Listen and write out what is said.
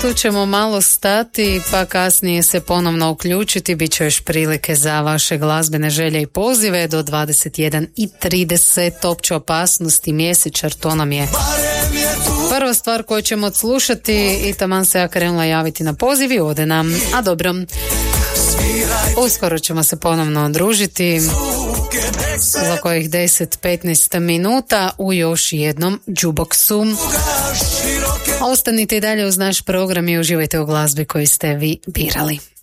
Tu ćemo malo stati, pa kasnije se ponovno uključiti. Biće još prilike za vaše glazbene želje i pozive do 21:30. Opće opasnosti, mjesečar, to nam je prva stvar koju ćemo odslušati i taman se ja krenula javiti na poziv i ode nam. A dobro, uskoro ćemo se ponovno družiti za kojih 10-15 minuta u još jednom džuboksu. Ostanite i dalje uz naš program i uživajte u glazbi koju ste vi birali.